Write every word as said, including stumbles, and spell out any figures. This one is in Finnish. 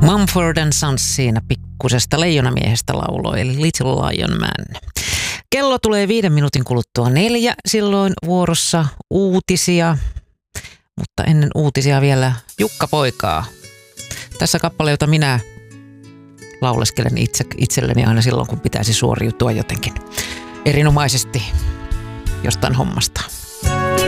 Mumford and Sons siinä pikkusesta leijonamiehestä lauloi, eli Little Lion Man. Kello tulee viiden minuutin kuluttua neljä, silloin vuorossa uutisia, mutta ennen uutisia vielä Jukka Poikaa. Tässä kappale, jota minä lauleskelen itse, itselleni aina silloin, kun pitäisi suoriutua jotenkin erinomaisesti jostain hommasta.